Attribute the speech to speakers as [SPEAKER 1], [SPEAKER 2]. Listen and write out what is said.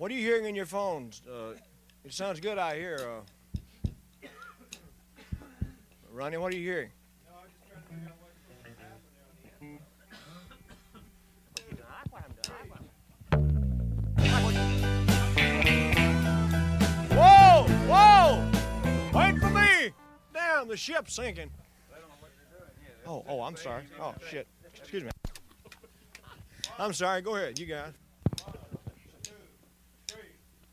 [SPEAKER 1] What are you hearing in your phones? It sounds good out here. Ronnie, what are you hearing? Whoa! Whoa! Wait for me! Damn, the ship's sinking. Oh, I'm sorry. Oh, shit. Excuse me. I'm sorry. Go ahead. You guys.